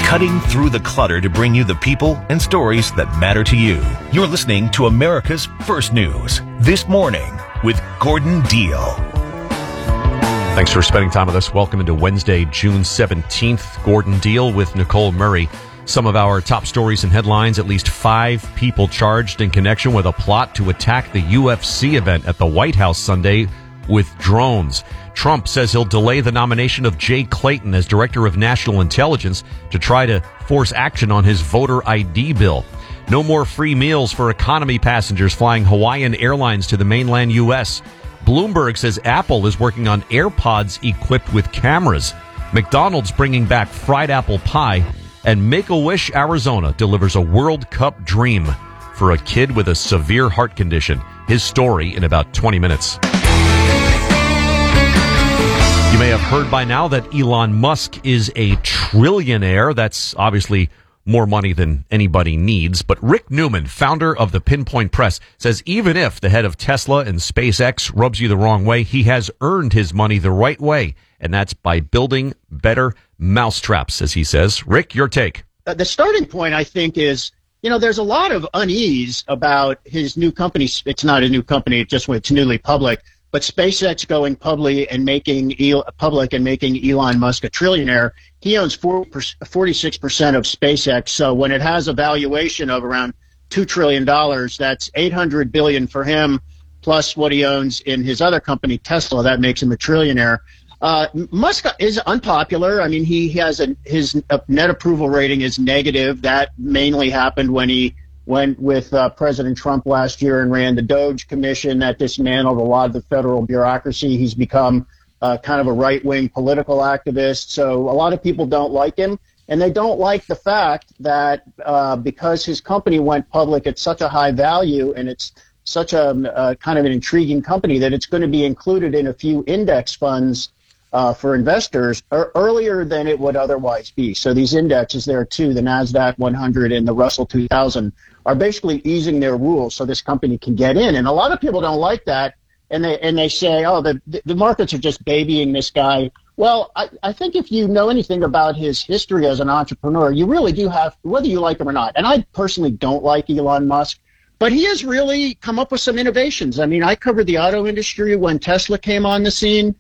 cutting through the clutter to bring you the people and stories that matter to you. You're listening to America's First News This Morning with Gordon Deal. Thanks for spending time with us. Welcome into Wednesday, June 17th. Gordon Deal with Nicole Murray. Some of our top stories and headlines: at least 5 people charged in connection with a plot to attack the UFC event at the White House Sunday with drones. Trump says he'll delay the nomination of Jay Clayton as Director of National Intelligence to try to force action on his voter ID bill. No more free meals for economy passengers flying Hawaiian Airlines to the mainland U.S. Bloomberg says Apple is working on AirPods equipped with cameras. McDonald's bringing back fried apple pie. And Make-A-Wish Arizona delivers a World Cup dream for a kid with a severe heart condition. His story in about 20 minutes. You may have heard by now that Elon Musk is a trillionaire. That's obviously more money than anybody needs. But Rick Newman, founder of the Pinpoint Press, says even if the head of Tesla and SpaceX rubs you the wrong way, he has earned his money the right way. And that's by building better mousetraps, as he says. Rick, your take. The starting point, I think, is, there's a lot of unease about his new company. It's not a new company, it's newly public. But SpaceX going public and making Elon Musk a trillionaire. He owns 46% of SpaceX. So when it has a valuation of around $2 trillion, that's $800 billion for him, plus what he owns in his other company, Tesla. That makes him a trillionaire. Musk is unpopular. I mean, his net approval rating is negative. That mainly happened when he went with President Trump last year and ran the Doge Commission that dismantled a lot of the federal bureaucracy. He's become kind of a right-wing political activist. So a lot of people don't like him, and they don't like the fact that because his company went public at such a high value and it's such a kind of an intriguing company that it's going to be included in a few index funds for investors earlier than it would otherwise be. So these indexes, there are two, the NASDAQ 100 and the Russell 2000, are basically easing their rules so this company can get in. And a lot of people don't like that, and they say, oh, the markets are just babying this guy. Well, I think if you know anything about his history as an entrepreneur, you really do have, whether you like him or not. And I personally don't like Elon Musk, but he has really come up with some innovations. I mean, I covered the auto industry when Tesla came on the scene.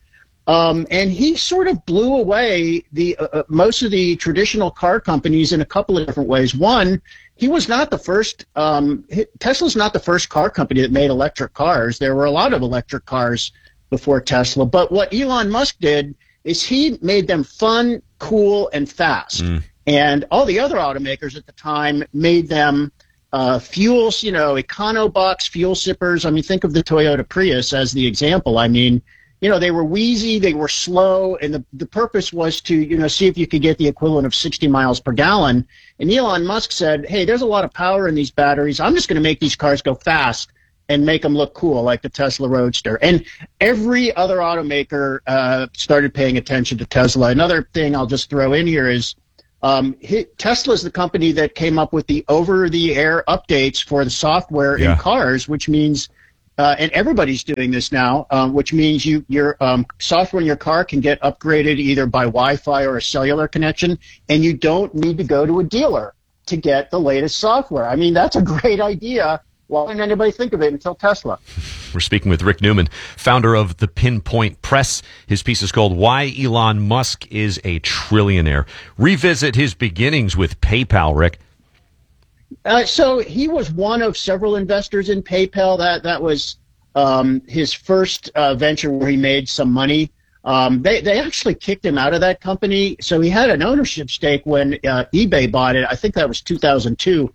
And he sort of blew away the most of the traditional car companies in a couple of different ways. One, he was not the first. Tesla's not the first car company that made electric cars. There were a lot of electric cars before Tesla. But what Elon Musk did is he made them fun, cool, and fast. And all the other automakers at the time made them fuels, EconoBox fuel sippers. I mean, think of the Toyota Prius as the example. I mean, they were wheezy, they were slow, and the purpose was to, see if you could get the equivalent of 60 miles per gallon. And Elon Musk said, hey, there's a lot of power in these batteries. I'm just going to make these cars go fast and make them look cool, like the Tesla Roadster. And every other automaker started paying attention to Tesla. Another thing I'll just throw in here is Tesla is the company that came up with the over-the-air updates for the software in cars, which means and everybody's doing this now, which means your software in your car can get upgraded either by Wi-Fi or a cellular connection, and you don't need to go to a dealer to get the latest software. I mean, that's a great idea. Why didn't anybody think of it until Tesla? We're speaking with Rick Newman, founder of the Pinpoint Press. His piece is called Why Elon Musk is a Trillionaire. Revisit his beginnings with PayPal, Rick. So he was one of several investors in PayPal. That was his first venture where he made some money. They actually kicked him out of that company. So he had an ownership stake when eBay bought it. I think that was 2002.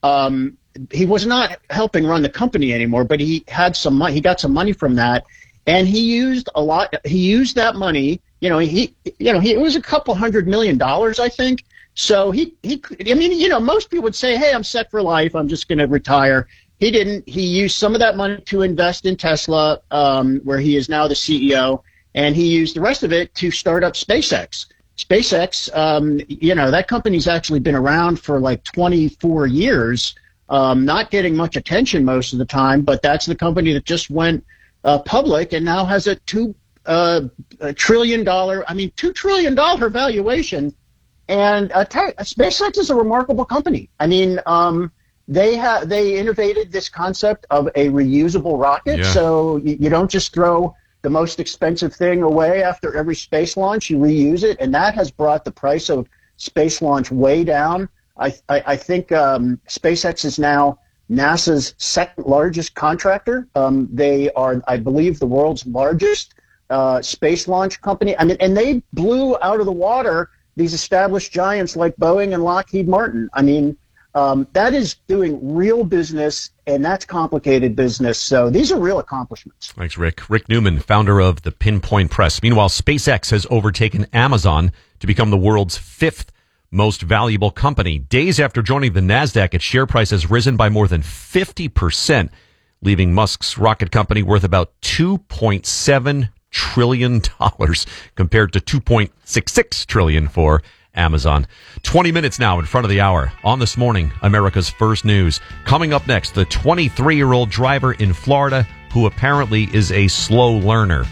He was not helping run the company anymore, but he had some money. He got some money from that, and he used a lot. He used that money. It was a couple $100 million, I think. So most people would say, hey, I'm set for life. I'm just going to retire. He didn't. He used some of that money to invest in Tesla, where he is now the CEO, and he used the rest of it to start up SpaceX. SpaceX, that company's actually been around for like 24 years, not getting much attention most of the time, but that's the company that just went public and now has a $2 trillion valuation. And SpaceX is a remarkable company. I mean, they innovated this concept of a reusable rocket. So you don't just throw the most expensive thing away after every space launch. You reuse it, and that has brought the price of space launch way down. I think SpaceX is now NASA's second largest contractor. They are, I believe, the world's largest space launch company. I mean, and they blew out of the water these established giants like Boeing and Lockheed Martin. I mean, that is doing real business, and that's complicated business. So these are real accomplishments. Thanks, Rick. Rick Newman, founder of the Pinpoint Press. Meanwhile, SpaceX has overtaken Amazon to become the world's fifth most valuable company. Days after joining the NASDAQ, its share price has risen by more than 50%, leaving Musk's rocket company worth about $2.7 trillion compared to $2.66 trillion for Amazon. 20 minutes now in front of the hour on This Morning, America's First News. Coming up next, the 23-year-old driver in Florida who apparently is a slow learner.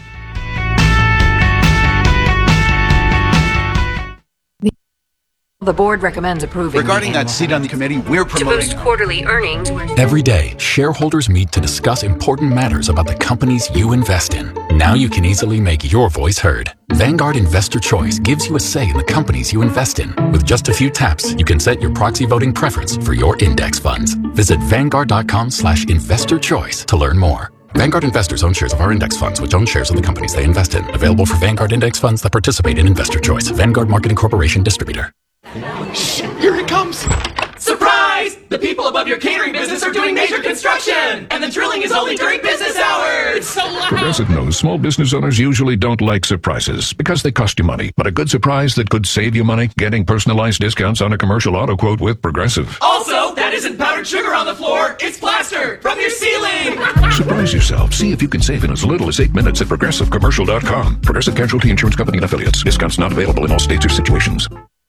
The board recommends approving. Regarding that seat on the committee, we're promoting to boost quarterly earnings. Every day, shareholders meet to discuss important matters about the companies you invest in. Now you can easily make your voice heard. Vanguard Investor Choice gives you a say in the companies you invest in. With just a few taps, you can set your proxy voting preference for your index funds. Visit Vanguard.com/investorchoice to learn more. Vanguard investors own shares of our index funds, which own shares of the companies they invest in. Available for Vanguard index funds that participate in Investor Choice. Vanguard Marketing Corporation Distributor. Shit, here it comes! Surprise! The people above your catering business are doing major construction! And the drilling is only during business hours! It's so loud! Progressive knows small business owners usually don't like surprises because they cost you money. But a good surprise that could save you money? Getting personalized discounts on a commercial auto quote with Progressive. Also, that isn't powdered sugar on the floor, it's plaster from your ceiling! Surprise yourself. See if you can save in as little as 8 minutes at ProgressiveCommercial.com. Progressive Casualty Insurance Company and Affiliates. Discounts not available in all states or situations.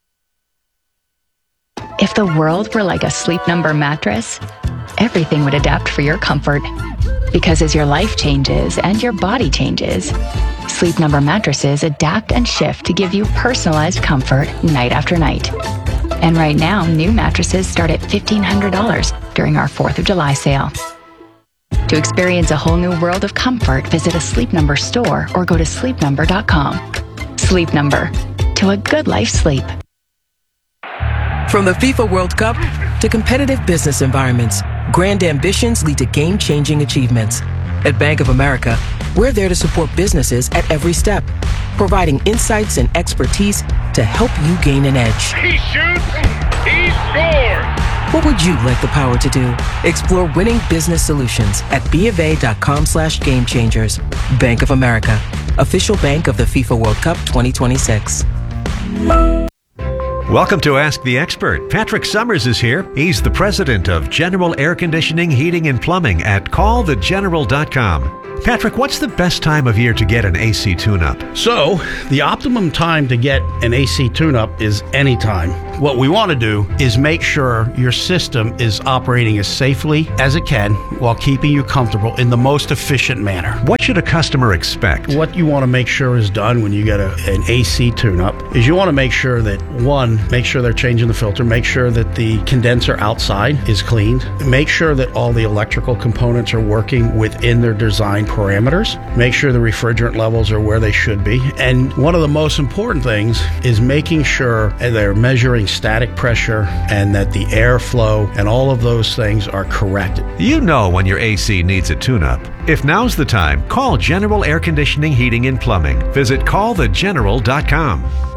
If the world were like a Sleep Number mattress, everything would adapt for your comfort. Because as your life changes and your body changes, Sleep Number mattresses adapt and shift to give you personalized comfort night after night. And right now, new mattresses start at $1,500 during our 4th of July sale. To experience a whole new world of comfort, visit a Sleep Number store or go to sleepnumber.com. Sleep Number. To a good life's sleep. From the FIFA World Cup to competitive business environments, grand ambitions lead to game-changing achievements. At Bank of America, we're there to support businesses at every step, providing insights and expertise to help you gain an edge. He shoots, he scores! What would you like the power to do? Explore winning business solutions at BofA.com/gamechangers. Bank of America, official bank of the FIFA World Cup 2026. Welcome to Ask the Expert. Patrick Summers is here. He's the president of General Air Conditioning, Heating, and Plumbing at callthegeneral.com. Patrick, what's the best time of year to get an AC tune-up? So, the optimum time to get an AC tune-up is any time. What we want to do is make sure your system is operating as safely as it can while keeping you comfortable in the most efficient manner. What should a customer expect? What you want to make sure is done when you get an AC tune-up is you want to make sure that, one, make sure they're changing the filter, make sure that the condenser outside is cleaned, make sure that all the electrical components are working within their design parameters, make sure the refrigerant levels are where they should be, and one of the most important things is making sure they're measuring static pressure and that the airflow and all of those things are correct. You know when your AC needs a tune-up. If now's the time, call General Air Conditioning, Heating, and Plumbing. Visit callthegeneral.com.